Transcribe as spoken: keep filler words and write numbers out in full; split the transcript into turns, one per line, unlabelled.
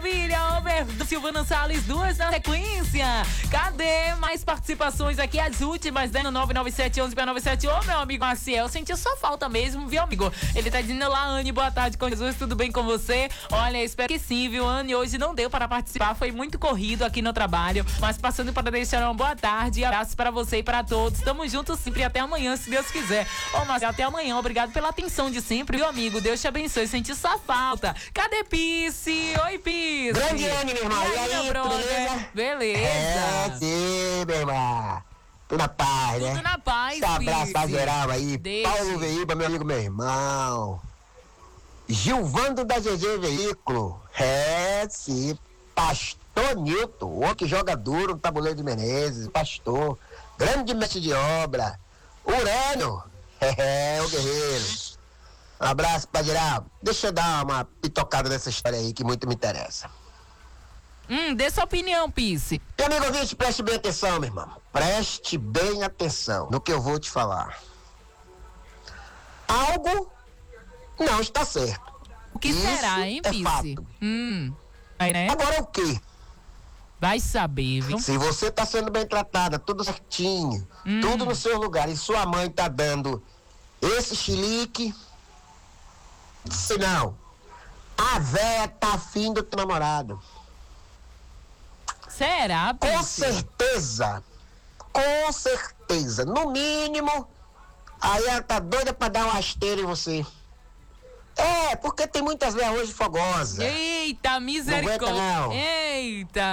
maravilha! Over do Silvana Salles, duas na sequência. Cadê mais participações aqui? As últimas, né? No nove nove sete, onze nove sete. Ô, meu amigo Maciel, sentiu sua falta mesmo, viu, amigo? Ele tá dizendo lá, Anne, boa tarde com Jesus, tudo bem com você? Olha, espero que sim, viu, Anne? Hoje não deu para participar, foi muito corrido aqui no trabalho, mas passando para deixar uma boa tarde e abraço para você e para todos. Tamo juntos sempre até amanhã, se Deus quiser. Ô, Marcelo, até amanhã. Obrigado pela atenção de sempre, viu, amigo? Deus te abençoe. Senti sua falta. Cadê Pisse? Oi, Pisse.
Grande Anne, meu irmão.
E aí,
E aí,
meu brother?
beleza?
Beleza.
É, sim, meu irmão. Tudo na paz, né?
Tudo na paz,
Um abraço
Pisse.
pra geral aí.
Deixe.
Paulo Veíba, meu amigo, meu irmão. Gilvando da G G Veículo. É, sim. Pastor Nilton. O que joga duro no tabuleiro de Menezes. Pastor. Grande mestre de obra. Urano. É, o guerreiro. Um abraço pra geral. Deixa eu dar uma pitocada nessa história aí que muito me interessa.
Hum, dê sua opinião, Pisse.
Meu amigo ouvinte, preste bem atenção, meu irmão. Preste bem atenção no que eu vou te falar. Algo não está certo.
O que
Isso
será, hein,
é
Pisse?
fato.
Hum, aí, né?
Agora o quê?
Vai saber, viu?
Se você está sendo bem tratada, tudo certinho,
Hum.
tudo no seu lugar, e sua mãe está dando esse chilique, se não, a véia tá afim do teu namorado.
Será,
Com
Pisse?
certeza, com certeza, no mínimo, aí ela tá doida pra dar uma rasteira em você. É, porque tem muitas velhas hoje fogosas.
Eita, misericórdia.
Não aguenta, não.
Eita.